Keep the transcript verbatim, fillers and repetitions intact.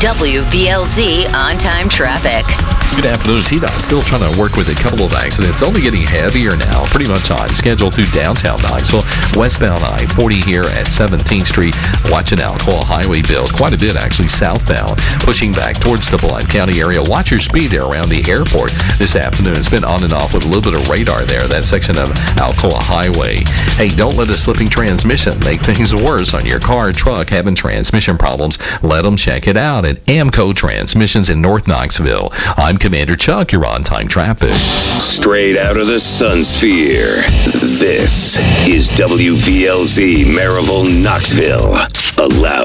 W V L Z on-time traffic. Good afternoon, T-Dot. Still trying to work with a couple of accidents. Only getting heavier now, pretty much on schedule through downtown Knoxville. Westbound I forty here at seventeenth Street. Watching Alcoa Highway build quite a bit, actually, southbound. Pushing back towards the Blount County area. Watch your speed there around the airport this afternoon. It's been on and off with a little bit of radar there, that section of Alcoa Highway. Hey, don't let a slipping transmission make things worse on your car or truck having transmission problems. Let them check it out at Amco Transmissions in North Knoxville. I'm Commander Chuck, you're on time traffic. Straight out of the sun sphere, this is W V L Z Maryville, Knoxville. A loud